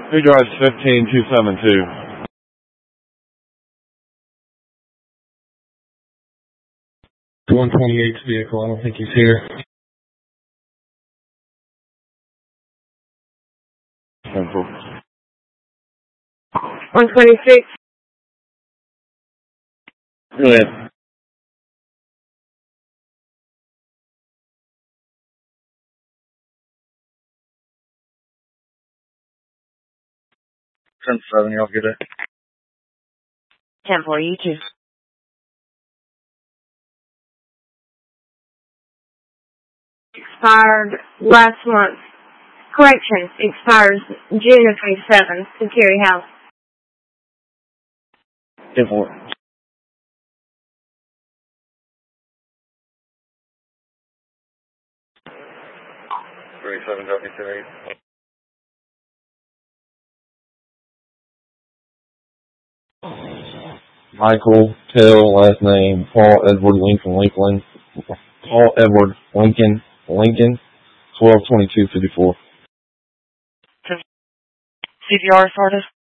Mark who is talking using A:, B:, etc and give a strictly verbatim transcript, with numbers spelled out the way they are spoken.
A: Who drives fifteen two seven two?
B: one twenty-eight's vehicle, I don't think he's here.
A: Simple.
C: one twenty-six.
A: Go ahead. ten seven, y'all get it?
C: ten four, you too. Expired last month. Correction, expires June of twenty-seven. Security House.
A: ten four. three seven W three.
B: Michael Tell, last name Paul Edward Lincoln Lincoln. Paul Edward Lincoln Lincoln. twelve twenty-two fifty-four.
D: C V R started.